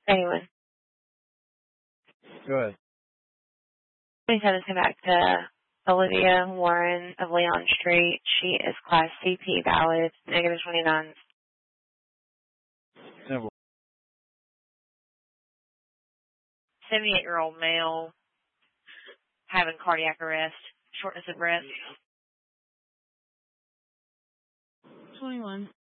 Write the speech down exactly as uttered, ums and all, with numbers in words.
Anyone. Go ahead. Please have us come back to Olivia Warren of Leon Street. She is Class C P valid, negative twenty-nine. Simple. seventy-eight-year-old male having cardiac arrest, shortness of breath. twenty-one.